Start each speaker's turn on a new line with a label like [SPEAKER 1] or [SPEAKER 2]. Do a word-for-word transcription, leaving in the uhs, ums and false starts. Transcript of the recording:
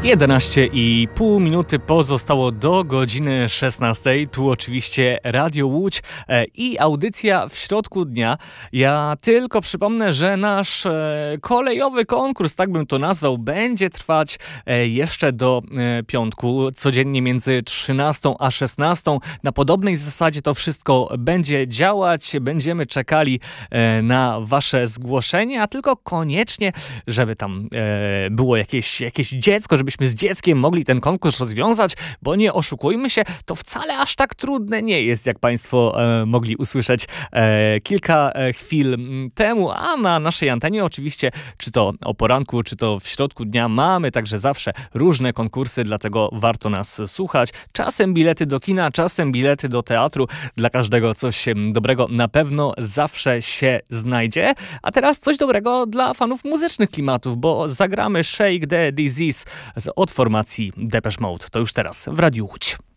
[SPEAKER 1] jedenaście i pół minuty pozostało do godziny szesnastej. Tu oczywiście Radio Łódź e, i audycja w środku dnia. Ja tylko przypomnę, że nasz e, kolejowy konkurs, tak bym to nazwał, będzie trwać e, jeszcze do e, piątku. Codziennie między trzynastą a szesnastą. Na podobnej zasadzie to wszystko będzie działać. Będziemy czekali e, na wasze zgłoszenia, tylko koniecznie, żeby tam e, było jakieś, jakieś dziecko, żeby byśmy z dzieckiem mogli ten konkurs rozwiązać, bo nie oszukujmy się, to wcale aż tak trudne nie jest, jak Państwo e, mogli usłyszeć e, kilka e, chwil temu, a na naszej antenie oczywiście, czy to o poranku, czy to w środku dnia, mamy także zawsze różne konkursy, dlatego warto nas słuchać. Czasem bilety do kina, czasem bilety do teatru, dla każdego coś dobrego na pewno zawsze się znajdzie. A teraz coś dobrego dla fanów muzycznych klimatów, bo zagramy Shake the Disease od formacji Depeche Mode. To już teraz w Radiu Łódź.